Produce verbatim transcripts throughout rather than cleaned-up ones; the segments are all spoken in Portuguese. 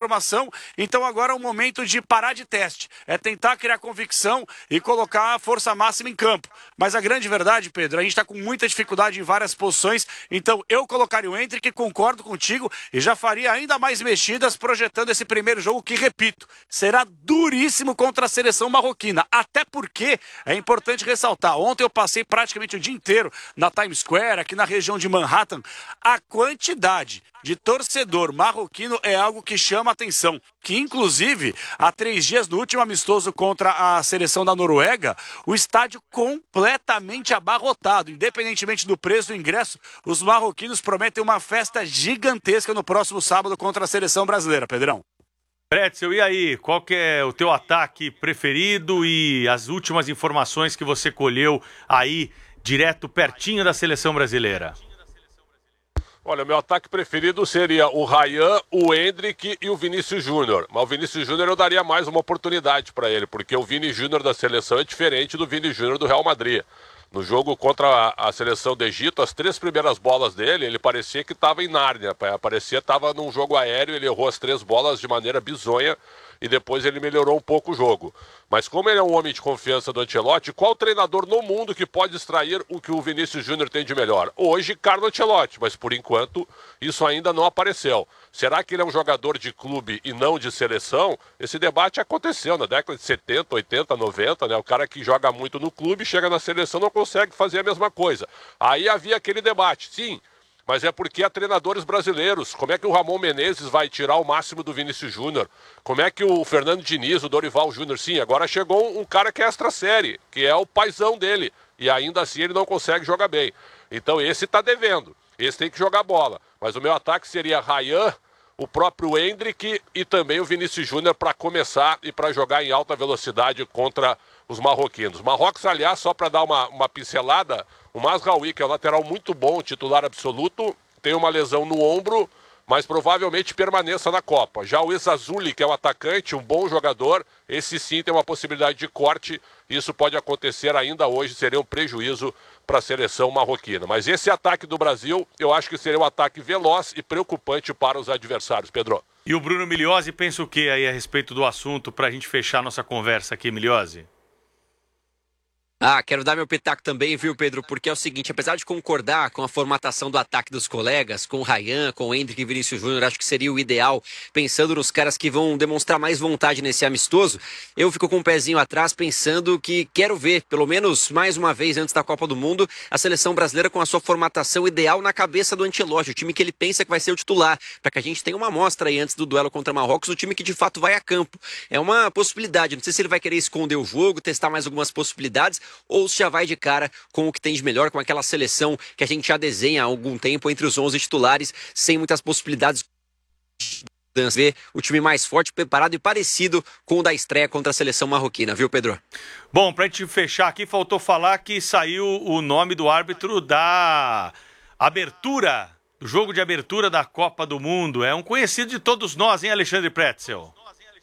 formação, então agora é o momento de parar de teste, é tentar criar convicção e colocar a força máxima em campo. Mas a grande verdade, Pedro, a gente está com muita dificuldade em várias posições, então eu colocaria o Endrick, concordo contigo, e já faria ainda mais mexidas projetando esse primeiro jogo que, repito, será duríssimo contra a seleção marroquina, até porque é importante ressaltar, ontem eu passei praticamente o dia inteiro na Times Square, aqui na região de Manhattan, a quantidade de torcedor marroquino é algo que chama atenção, que inclusive há três dias no último amistoso contra a seleção da Noruega, o estádio completamente abarrotado, independentemente do preço do ingresso, os marroquinos prometem uma festa gigantesca no próximo sábado contra a seleção brasileira, Pedrão. Pretzel, e aí, qual que é o teu ataque preferido e as últimas informações que você colheu aí, direto pertinho da seleção brasileira? Olha, meu ataque preferido seria o Ryan, o Endrick e o Vinícius Júnior. Mas o Vinícius Júnior eu daria mais uma oportunidade para ele, porque o Vini Júnior da seleção é diferente do Vini Júnior do Real Madrid. No jogo contra a, a seleção do Egito, as três primeiras bolas dele, ele parecia que estava em Nárnia. Parecia que estava num jogo aéreo, ele errou as três bolas de maneira bizonha e depois ele melhorou um pouco o jogo. Mas como ele é um homem de confiança do Ancelotti, qual treinador no mundo que pode extrair o que o Vinícius Júnior tem de melhor? Hoje, Carlo Ancelotti, mas por enquanto isso ainda não apareceu. Será que ele é um jogador de clube e não de seleção? Esse debate aconteceu na década de setenta, oitenta, noventa, né? O cara que joga muito no clube, chega na seleção, não consegue fazer a mesma coisa. Aí havia aquele debate, sim, mas é porque há treinadores brasileiros. Como é que o Ramon Menezes vai tirar o máximo do Vinícius Júnior? Como é que o Fernando Diniz, o Dorival Júnior? Sim, agora chegou um cara que é extra série, que é o paizão dele, e ainda assim ele não consegue jogar bem. Então esse está devendo, esse tem que jogar bola. Mas o meu ataque seria Ryan, o próprio Endrick e também o Vinícius Júnior para começar e para jogar em alta velocidade contra os marroquinos. Marrocos, aliás, só para dar uma, uma pincelada, o Mazraoui, que é um lateral muito bom, titular absoluto, tem uma lesão no ombro, mas provavelmente permaneça na Copa. Já o Ezazuli, que é um atacante, um bom jogador, esse sim tem uma possibilidade de corte, isso pode acontecer ainda hoje, seria um prejuízo para a seleção marroquina. Mas esse ataque do Brasil, eu acho que seria um ataque veloz e preocupante para os adversários, Pedro. E o Bruno Migliozzi pensa o que aí a respeito do assunto para a gente fechar nossa conversa aqui, Migliozzi? Ah, quero dar meu pitaco também, viu, Pedro? Porque é o seguinte, apesar de concordar com a formatação do ataque dos colegas, com o Ryan, com o Endrick e Vinícius Júnior, acho que seria o ideal, pensando nos caras que vão demonstrar mais vontade nesse amistoso, eu fico com um pezinho atrás pensando que quero ver, pelo menos mais uma vez antes da Copa do Mundo, a seleção brasileira com a sua formatação ideal na cabeça do Ancelotti, o time que ele pensa que vai ser o titular, para que a gente tenha uma amostra aí antes do duelo contra Marrocos, o time que de fato vai a campo. É uma possibilidade, não sei se ele vai querer esconder o jogo, testar mais algumas possibilidades, ou se já vai de cara com o que tem de melhor, com aquela seleção que a gente já desenha há algum tempo entre os onze titulares, sem muitas possibilidades de ver o time mais forte, preparado e parecido com o da estreia contra a seleção marroquina, viu, Pedro? Bom, pra gente fechar aqui, faltou falar que saiu o nome do árbitro da abertura, do jogo de abertura da Copa do Mundo. É um conhecido de todos nós, hein, Alexandre Pretzel?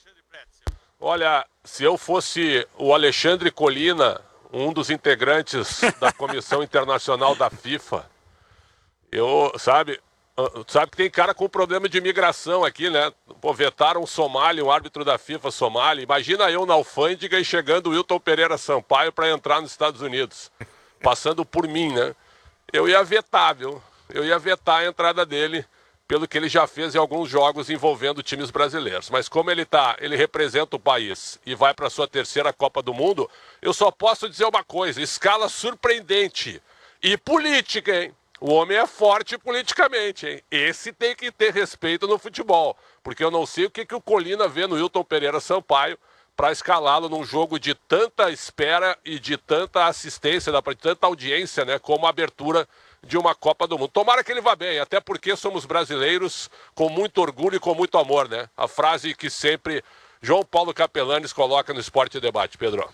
Olha, se eu fosse o Alexandre Colina, um dos integrantes da Comissão Internacional da FIFA, eu, sabe, sabe que tem cara com problema de imigração aqui, né? Pô, vetaram o Somali, um árbitro da FIFA Somali. Imagina eu na alfândega e chegando o Wilton Pereira Sampaio para entrar nos Estados Unidos, passando por mim, né? Eu ia vetar, viu? Eu ia vetar a entrada dele, pelo que ele já fez em alguns jogos envolvendo times brasileiros. Mas como ele tá, ele representa o país e vai para sua terceira Copa do Mundo, eu só posso dizer uma coisa, escala surpreendente e política, hein? O homem é forte politicamente, hein? Esse tem que ter respeito no futebol, porque eu não sei o que, que o Colina vê no Wilton Pereira Sampaio para escalá-lo num jogo de tanta espera e de tanta assistência, de tanta audiência, né, como a abertura de uma Copa do Mundo. Tomara que ele vá bem, até porque somos brasileiros com muito orgulho e com muito amor, né? A frase que sempre João Paulo Capelanes coloca no Esporte Debate, Pedro.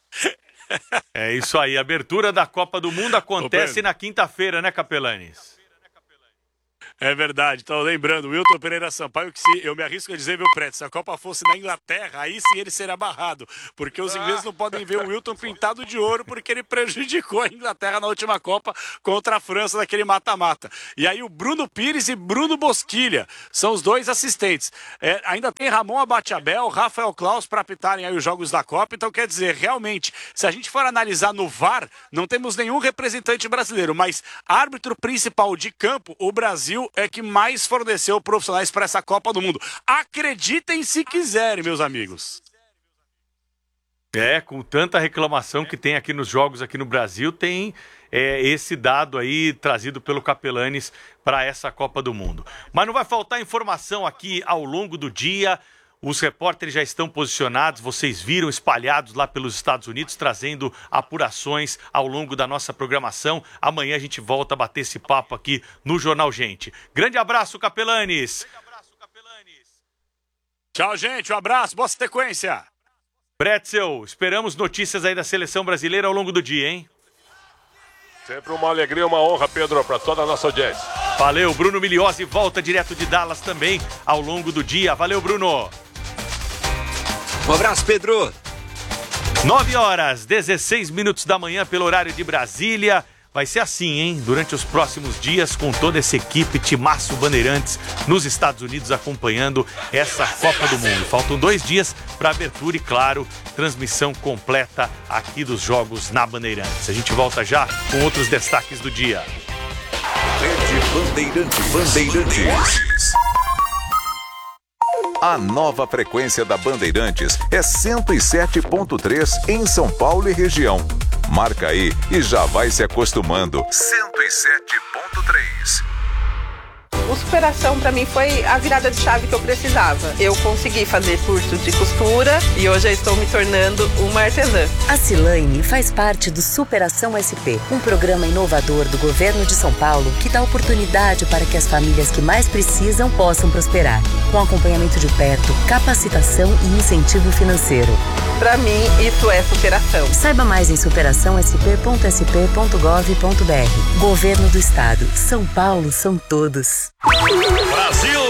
É isso aí, a abertura da Copa do Mundo acontece na quinta-feira, né, Capelanes? É verdade. Então, lembrando, Wilton Pereira Sampaio, que se eu me arrisco a dizer, viu, Preto, se a Copa fosse na Inglaterra, aí sim ele seria barrado. Porque os ingleses não podem ver o Wilton pintado de ouro, porque ele prejudicou a Inglaterra na última Copa contra a França naquele mata-mata. E aí o Bruno Pires e Bruno Bosquilha são os dois assistentes. É, ainda tem Ramon Abate-Abel, Rafael Claus para apitarem aí os jogos da Copa. Então, quer dizer, realmente, se a gente for analisar no V A R, não temos nenhum representante brasileiro, mas árbitro principal de campo, o Brasil é que mais forneceu profissionais para essa Copa do Mundo. Acreditem se quiserem, meus amigos. É, com tanta reclamação que tem aqui nos jogos aqui no Brasil, tem é, esse dado aí trazido pelo Capelanes para essa Copa do Mundo. Mas não vai faltar informação aqui ao longo do dia. Os repórteres já estão posicionados, vocês viram, espalhados lá pelos Estados Unidos, trazendo apurações ao longo da nossa programação. Amanhã a gente volta a bater esse papo aqui no Jornal Gente. Grande abraço, Capelanes. Tchau, gente. Um abraço. Boa sequência. Pretzel, esperamos notícias aí da seleção brasileira ao longo do dia, hein? Sempre uma alegria e uma honra, Pedro, para toda a nossa audiência. Valeu, Bruno Migliozzi volta direto de Dallas também ao longo do dia. Valeu, Bruno. Um abraço, Pedro. nove horas, dezesseis minutos da manhã pelo horário de Brasília. Vai ser assim, hein? Durante os próximos dias, com toda essa equipe, Timaço Bandeirantes, nos Estados Unidos, acompanhando essa Copa do Mundo. Faltam dois dias para abertura e, claro, transmissão completa aqui dos jogos na Bandeirantes. A gente volta já com outros destaques do dia. Rede Bandeirantes. Bandeirantes. A nova frequência da Bandeirantes é cento e sete ponto três em São Paulo e região. Marca aí e já vai se acostumando. cento e sete ponto três. O Superação para mim foi a virada de chave que eu precisava. Eu consegui fazer curso de costura e hoje eu estou me tornando uma artesã. A Cilaine faz parte do Superação S P, um programa inovador do governo de São Paulo que dá oportunidade para que as famílias que mais precisam possam prosperar, com acompanhamento de perto, capacitação e incentivo financeiro. Para mim, isso é superação. Saiba mais em superação s p ponto s p ponto gov ponto b r. Governo do Estado. São Paulo são todos. Brasil!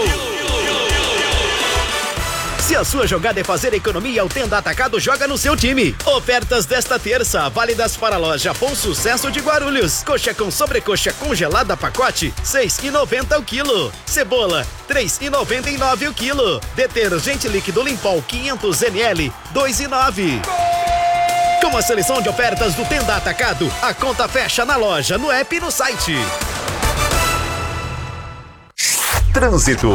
Se a sua jogada é fazer economia, o Tenda Atacado joga no seu time. Ofertas desta terça, válidas para a loja Bom Sucesso de Guarulhos. Coxa com sobrecoxa congelada pacote, seis reais e noventa centavos o quilo. Cebola, três reais e noventa e nove centavos o quilo. Detergente líquido Limpol quinhentos mililitros, dois reais e nove centavos. Com a seleção de ofertas do Tenda Atacado, a conta fecha na loja, no app e no site. Trânsito.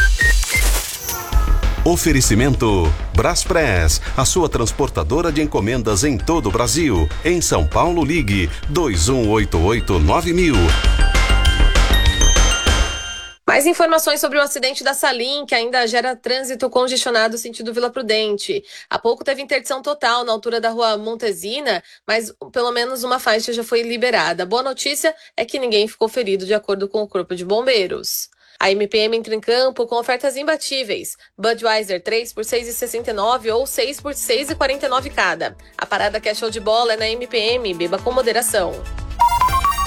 Oferecimento Braspress, a sua transportadora de encomendas em todo o Brasil. Em São Paulo, ligue dois um oito oito nove mil. Mais informações sobre o acidente da Salim, que ainda gera trânsito congestionado sentido Vila Prudente. Há pouco teve interdição total na altura da rua Montesina, mas pelo menos uma faixa já foi liberada. Boa notícia é que ninguém ficou ferido, de acordo com o Corpo de Bombeiros. A M P M entra em campo com ofertas imbatíveis. Budweiser três por seis reais e sessenta e nove ou seis por seis reais e quarenta e nove cada. A parada que é show de bola é na M P M, beba com moderação.